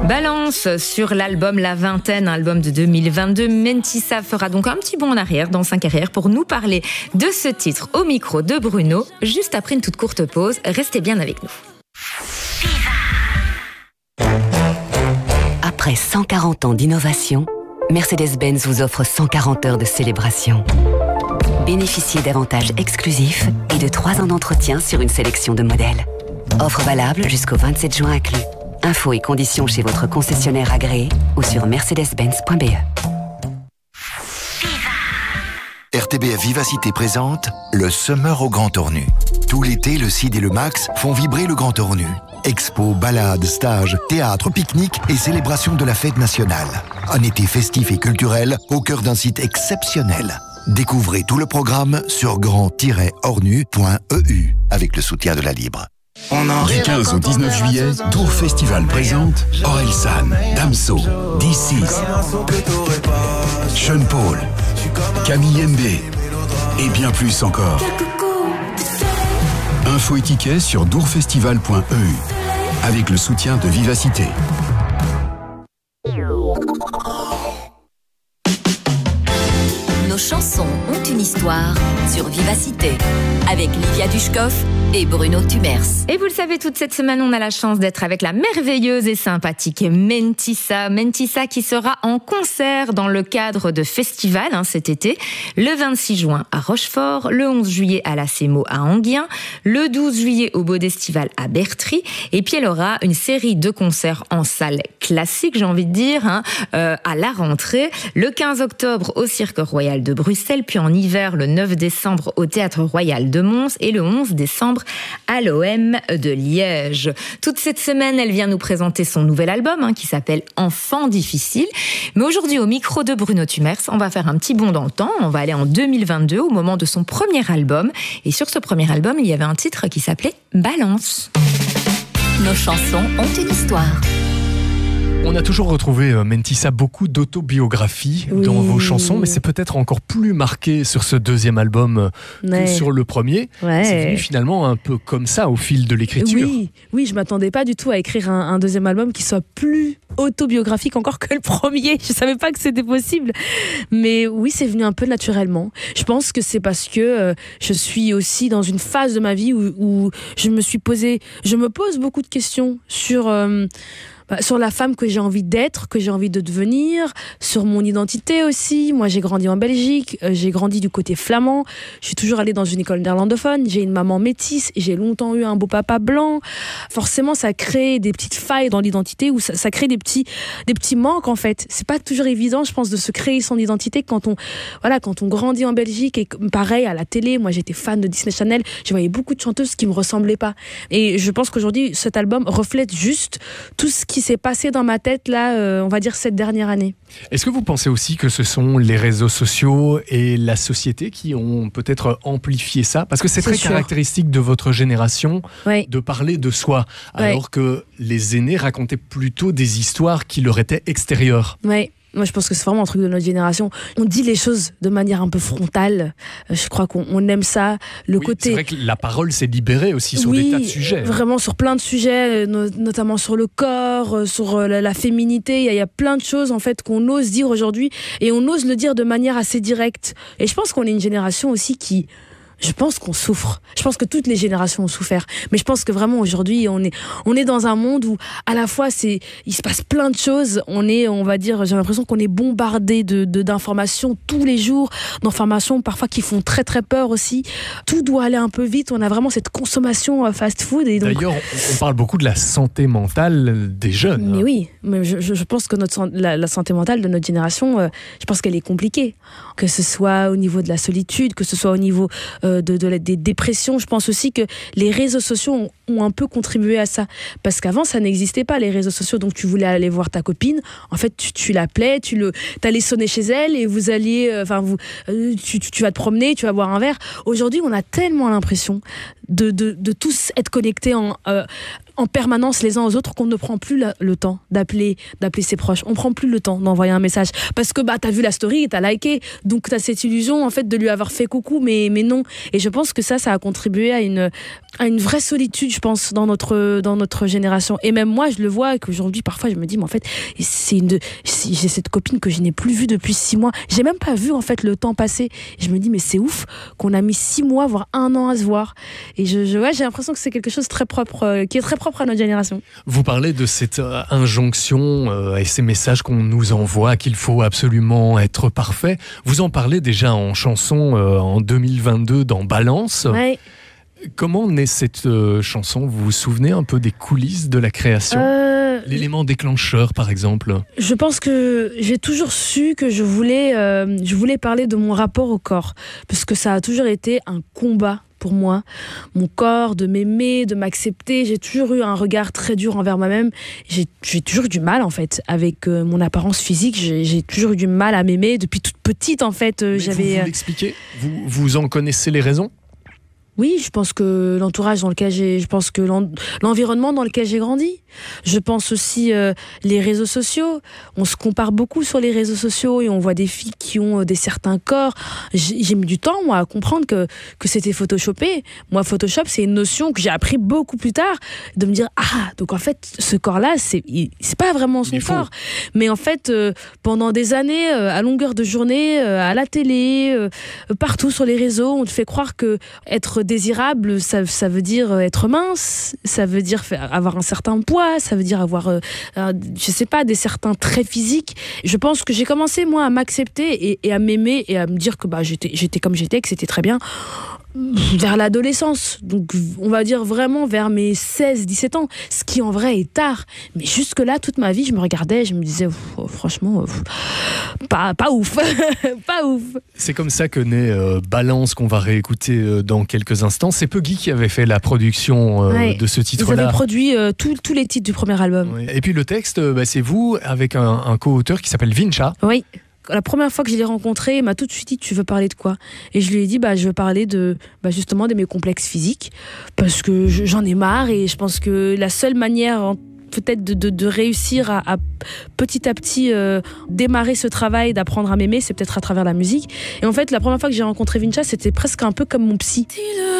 Balance sur l'album La Vingtaine, un album de 2022. Mentissa fera donc un petit bond en arrière dans sa carrière pour nous parler de ce titre au micro de Bruno, juste après une toute courte pause. Restez bien avec nous. Après 140 ans d'innovation, Mercedes-Benz vous offre 140 heures de célébration. Bénéficiez d'avantages exclusifs et de 3 ans d'entretien sur une sélection de modèles. Offre valable jusqu'au 27 juin inclus. Infos et conditions chez votre concessionnaire agréé ou sur mercedes-benz.be. RTBF Vivacité présente le Summer au Grand Ornu. Tout l'été, le CID et le Max font vibrer le Grand Ornu. Expos, balades, stages, théâtre, pique-nique et célébration de la fête nationale. Un été festif et culturel au cœur d'un site exceptionnel. Découvrez tout le programme sur grand-ornu.eu avec le soutien de la Libre. Du 15 au 19 juillet, Dour Festival présente Orelsan, Damso, D6, Sean Paul, Camille Mbé et bien plus encore. Infos et tickets sur dourfestival.eu avec le soutien de Vivacité. Nos chansons ont une histoire sur Vivacité avec Livia Dushkov et Bruno Tumers. Et vous le savez, toute cette semaine, on a la chance d'être avec la merveilleuse et sympathique Mentissa. Mentissa qui sera en concert dans le cadre de festivals cet été. Le 26 juin à Rochefort, le 11 juillet à la Cémo à Enghien, le 12 juillet au Baud d'Estival à Bertry. Et puis elle aura une série de concerts en salle classique, j'ai envie de dire, à la rentrée. Le 15 octobre au Cirque Royal de Bruxelles, puis en hiver, le 9 décembre au Théâtre Royal de Mons et le 11 décembre à l'OM de Liège. Toute cette semaine, elle vient nous présenter son nouvel album qui s'appelle Enfant difficile. Mais aujourd'hui, au micro de Bruno Tumers, on va faire un petit bond dans le temps. On va aller en 2022 au moment de son premier album. Et sur ce premier album, il y avait un titre qui s'appelait Balance. Nos chansons ont une histoire. On a toujours retrouvé, Mentissa, beaucoup d'autobiographies dans vos chansons, mais c'est peut-être encore plus marqué sur ce deuxième album que sur le premier. C'est venu finalement un peu comme ça au fil de l'écriture. Oui, je m'attendais pas du tout à écrire un deuxième album qui soit plus autobiographique encore que le premier. Je savais pas que c'était possible. Mais oui, c'est venu un peu naturellement. Je pense que c'est parce que je suis aussi dans une phase de ma vie où je me pose beaucoup de questions sur la femme que j'ai envie d'être, que j'ai envie de devenir, sur mon identité aussi. Moi, j'ai grandi en Belgique, j'ai grandi du côté flamand, je suis toujours allée dans une école néerlandophone, j'ai une maman métisse, j'ai longtemps eu un beau papa blanc. Forcément, ça crée des petites failles dans l'identité, ou ça crée des petits manques, en fait. C'est pas toujours évident, je pense, de se créer son identité quand on grandit en Belgique. Et pareil, à la télé, moi, j'étais fan de Disney Channel, je voyais beaucoup de chanteuses qui me ressemblaient pas. Et je pense qu'aujourd'hui, cet album reflète juste tout ce qui s'est passé dans ma tête là, on va dire cette dernière année. Est-ce que vous pensez aussi que ce sont les réseaux sociaux et la société qui ont peut-être amplifié ça? Parce que c'est très caractéristique de votre génération de parler de soi, alors que les aînés racontaient plutôt des histoires qui leur étaient extérieures. Oui. Moi, je pense que c'est vraiment un truc de notre génération. On dit les choses de manière un peu frontale. Je crois qu'on aime ça. C'est vrai que la parole s'est libérée aussi sur des tas de sujets. Vraiment sur plein de sujets, notamment sur le corps, sur la féminité. Il y a plein de choses en fait qu'on ose dire aujourd'hui, et on ose le dire de manière assez directe. Et je pense qu'on est une génération aussi je pense qu'on souffre. Je pense que toutes les générations ont souffert. Mais je pense que vraiment aujourd'hui, on est dans un monde où à la fois il se passe plein de choses. On va dire, j'ai l'impression qu'on est bombardé d'informations tous les jours, d'informations parfois qui font très très peur aussi. Tout doit aller un peu vite. On a vraiment cette consommation fast-food. Et donc... D'ailleurs, on parle beaucoup de la santé mentale des jeunes. Mais oui, mais je pense que la santé mentale de notre génération, je pense qu'elle est compliquée. Que ce soit au niveau de la solitude, que ce soit au niveau des dépressions. Je pense aussi que les réseaux sociaux ont un peu contribué à ça. Parce qu'avant, ça n'existait pas, les réseaux sociaux. Donc, tu voulais aller voir ta copine. En fait, tu l'appelais, t'allais sonner chez elle et vous alliez... tu vas te promener, tu vas boire un verre. Aujourd'hui, on a tellement l'impression de tous être connectés en permanence les uns aux autres, qu'on ne prend plus le temps d'appeler ses proches. On prend plus le temps d'envoyer un message parce que t'as vu la story, t'as liké, donc t'as cette illusion en fait de lui avoir fait coucou, mais non. Et je pense que ça a contribué à une vraie solitude, je pense, dans notre génération. Et même moi, je le vois qu'aujourd'hui, parfois, je me dis, mais en fait, j'ai cette copine que je n'ai plus vue depuis 6 mois. J'ai même pas vu en fait le temps passer. Et je me dis, mais c'est ouf qu'on a mis 6 mois, voire 1 an à se voir. Et j'ai l'impression que c'est quelque chose de très propre, qui est très propre à notre génération. Vous parlez de cette injonction et ces messages qu'on nous envoie, qu'il faut absolument être parfait. Vous en parlez déjà en chanson en 2022 dans Balance. Ouais. Comment naît cette chanson ? Vous vous souvenez un peu des coulisses de la création ? L'élément déclencheur, par exemple. Je pense que j'ai toujours su que je voulais parler de mon rapport au corps, parce que ça a toujours été un combat pour moi, mon corps, de m'aimer, de m'accepter. J'ai toujours eu un regard très dur envers moi-même. J'ai toujours eu du mal en fait avec mon apparence physique. J'ai toujours eu du mal à m'aimer depuis toute petite en fait. Mais vous l'expliquez ? Vous en connaissez les raisons ? Oui, je pense que l'entourage dans lequel je pense que l'environnement dans lequel j'ai grandi. Je pense aussi les réseaux sociaux. On se compare beaucoup sur les réseaux sociaux et on voit des filles qui ont des certains corps. J'ai mis du temps, moi, à comprendre que c'était photoshopé. Moi, Photoshop, c'est une notion que j'ai appris beaucoup plus tard, de me dire, donc en fait, ce corps-là, c'est pas vraiment son corps. Mais en fait, pendant des années, à longueur de journée, à la télé, partout sur les réseaux, on te fait croire que être désirable, ça veut dire être mince, ça veut dire avoir un certain poids, ça veut dire avoir, je sais pas, des certains traits physiques. Je pense que j'ai commencé, moi, à m'accepter et à m'aimer et à me dire que j'étais comme j'étais, que c'était très bien, vers l'adolescence. Donc, on va dire vraiment vers mes 16-17 ans, ce qui en vrai est tard. Mais jusque-là, toute ma vie, je me regardais, je me disais, franchement, pas ouf. Pas ouf. C'est comme ça que naît Balance, qu'on va réécouter dans quelques instants. C'est Puggy qui avait fait la production de ce titre-là. Vous avez produit tous les titres du premier album. Oui. Et puis le texte, c'est vous, avec un co-auteur qui s'appelle Vincha. Oui. La première fois que je l'ai rencontré, il m'a tout de suite dit, tu veux parler de quoi ? Et je lui ai dit, je veux parler justement de mes complexes physiques, parce que j'en ai marre, et je pense que la seule manière peut-être de réussir à petit à petit démarrer ce travail d'apprendre à m'aimer, c'est peut-être à travers la musique. Et en fait, la première fois que j'ai rencontré Vincha, c'était presque un peu comme mon psy.